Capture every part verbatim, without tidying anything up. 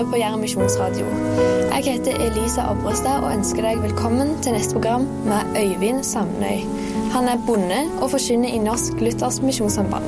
hører på Jæren Misjonsradio. Jeg heter Elisa Obrestad og ønsker deg velkommen til neste program med Øyvind Samnøy. Han er bonde og forkynner i Norsk Luthersk Misjonssamband.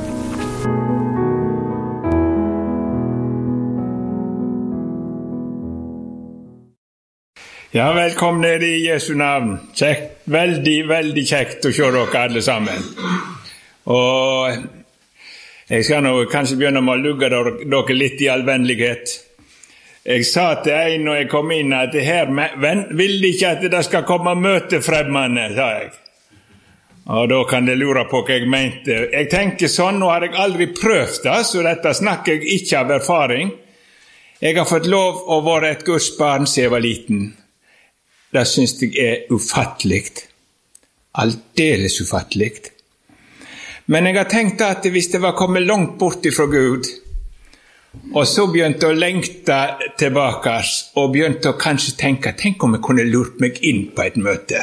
Ja, velkommen ned i Jesu navn. Kjekt, veldig, veldig kjekt å se dere alle sammen. Og jeg skal nå kanskje begynne med å lugge dere litt i allvennlighet. Jeg sa til en når jeg kom inn at her vil ikke at det skal komme møte fremmede, sa jeg. Og da kan det lure på hva jeg mente. Jeg tenker sånn, nå har jeg aldri prøvd det, så dette snakker jeg ikke av erfaring. Jeg har fått lov å være et Guds barn siden jeg var liten. Det synes jeg er ufattelig. Aldeles ufattelig. Men jeg har tenkt at hvis det var kommet langt bort fra Gud, og så begynte å lengte tilbake, og begynte å kanskje tenke, tenk om jeg kunne lurt meg inn på et møte,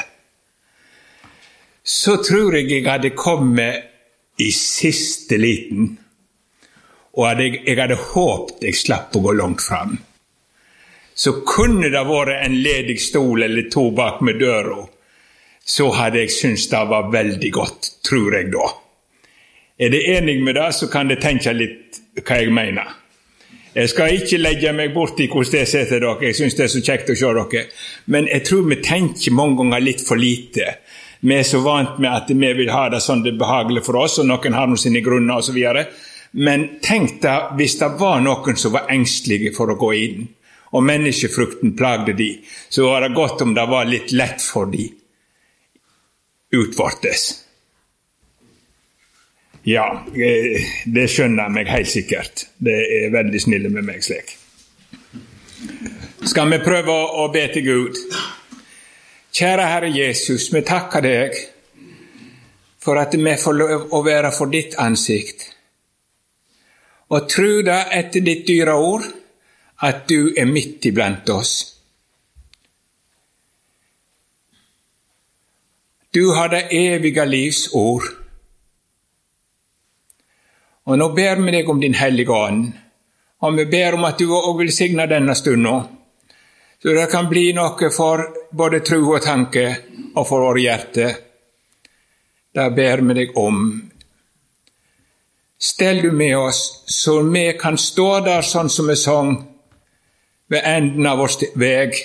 så tror jeg jeg hadde kommet i siste liten, og at jeg, jeg hadde håpet jeg slapp å gå langt fram. Så kunne det vært en ledig stol eller to bak med døra, så hadde jeg syntes det var veldig godt, tror jeg da. Er det enig med det, så kan det tenke litt hva jeg mener. Jeg skal ikke legge meg bort i hvordan det setter dere, jeg synes det er så kjekt å se dere, men jeg tror vi tenker mange ganger litt for lite. Vi er så vant med at vi vil ha det sånn det er behagelig for oss, og noen har noen sine grunner og så videre. Men tenk da, hvis det var noen som var engstelige for å gå inn, og menneskefrukten plagde de, så var det godt om det var litt lett for de utvortes. Ja, det skjønner meg helt sikkert. Det er veldig snille med meg slik. Skal vi prøve å be til Gud? Kjære Herre Jesus, vi takker deg for at vi får lov å være for ditt ansikt. Og tro da etter ditt dyre ord at du er midt iblant oss. Du har det evige livs ord. Og nå ber vi deg om din hellige ånd, og vi ber om at du også vil signe denne stund nå, så det kan bli noe for både tro og tanke og for våre hjerte. Da ber vi deg om. Stell du med oss, så vi kan stå der sånn som vi sang ved enden av vår veg,